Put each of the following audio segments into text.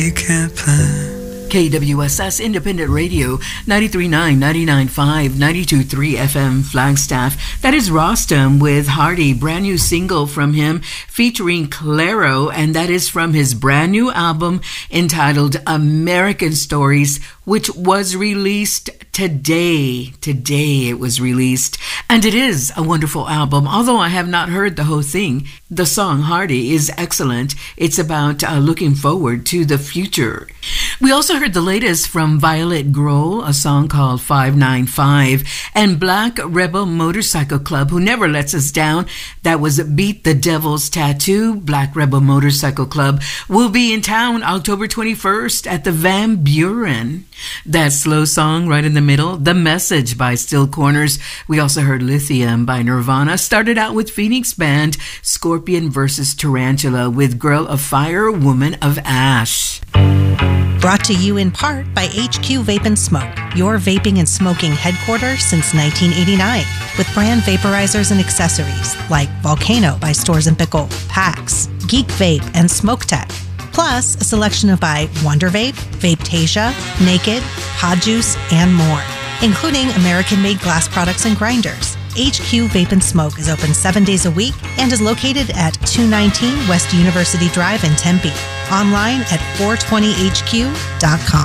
You can't plan. KWSS Independent Radio, 93.9, 99.5, 92.3 FM Flagstaff. That is Rostam with Hardy, brand new single from him featuring Clairo, and that is from his brand new album entitled American Stories, which was released today. Today it was released, and it is a wonderful album. Although I have not heard the whole thing, the song Hardy is excellent. It's about looking forward to the future. We also heard the latest from Violet Grohl, a song called 595, and Black Rebel Motorcycle Club, who never lets us down. That was Beat the Devil's Tattoo. Black Rebel Motorcycle Club will be in town October 21st at the Van Buren. That slow song right in the middle, The Message by Still Corners. We also heard Lithium by Nirvana. Started out with Phoenix Band, Scorpion vs. Tarantula with Girl of Fire, Woman of Ash. Brought to you in part by HQ Vape and Smoke, your vaping and smoking headquarters since 1989, with brand vaporizers and accessories like Volcano by Stores & Pickle, PAX, Geek Vape, and Smoke Tech. Plus, a selection by Wonder Vape, Vapetasia, Naked, Pod Juice, and more, including American-made glass products and grinders. HQ Vape and Smoke is open 7 days a week and is located at 219 West University Drive in Tempe. Online at 420hq.com.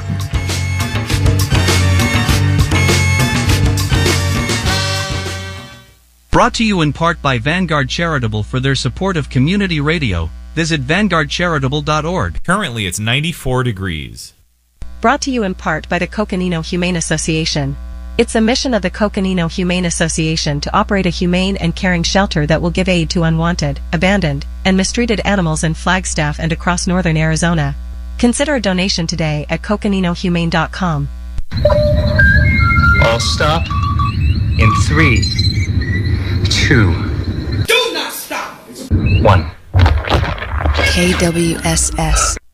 Brought to you in part by Vanguard Charitable for their support of community radio. Visit vanguardcharitable.org. Currently it's 94 degrees. Brought to you in part by the Coconino Humane Association. It's a mission of the Coconino Humane Association to operate a humane and caring shelter that will give aid to unwanted, abandoned, and mistreated animals in Flagstaff and across northern Arizona. Consider a donation today at coconinohumane.com. All stop in 3, 2. Do not stop! 1. KWSS.